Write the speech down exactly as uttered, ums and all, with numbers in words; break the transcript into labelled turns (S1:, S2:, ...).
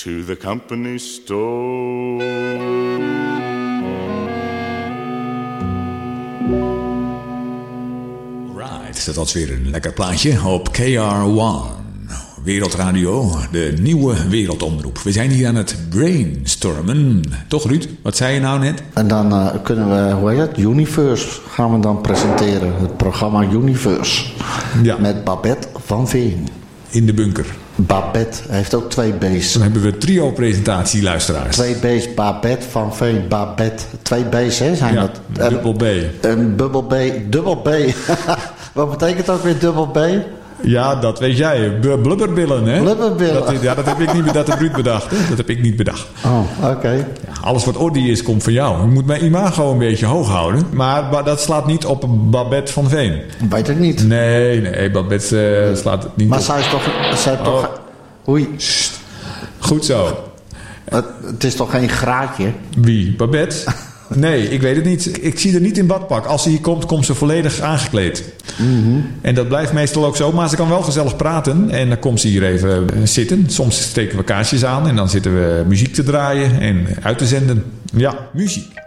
S1: to the company store.
S2: Right, dat was weer een lekker plaatje op K R één. Wereldradio, de nieuwe wereldomroep. We zijn hier aan het brainstormen. Toch, Ruud? Wat zei je nou net?
S3: En dan uh, kunnen we, hoe heet het? Universe gaan we dan presenteren. Het programma Universe.
S2: Ja.
S3: Met Babette van Veen.
S2: In de bunker.
S3: Babette heeft ook twee B's.
S2: Dan hebben we trio-presentatie, luisteraars.
S3: Twee B's, Babette van Veen, Babette. Twee B's, hè, zijn
S2: ja,
S3: dat?
S2: Dubbel B.
S3: Een dubbel B, dubbel B. Wat betekent ook weer dubbel B?
S2: Ja, dat weet jij. B- blubberbillen, hè?
S3: Blubberbillen.
S2: Dat, ja, dat heb ik niet dat heb Ruud bedacht. Hè? Dat heb ik niet bedacht.
S3: Oh, oké. Okay.
S2: Ja, alles wat ordy is, komt van jou. Je moet mijn imago een beetje hoog houden. Maar, maar dat slaat niet op Babette van Veen.
S3: Weet ik niet.
S2: Nee, nee, Babette uh, slaat het niet
S3: maar
S2: op.
S3: Maar zij is toch... Zij
S2: oh.
S3: toch Oei.
S2: Sst. Goed zo.
S3: Het, het is toch geen graatje?
S2: Wie? Babette? Nee, ik weet het niet. Ik zie er niet in badpak. Als ze hier komt, komt ze volledig aangekleed.
S3: Mm-hmm.
S2: En dat blijft meestal ook zo. Maar ze kan wel gezellig praten. En dan komt ze hier even zitten. Soms steken we kaarsjes aan. En dan zitten we muziek te draaien en uit te zenden. Ja, muziek.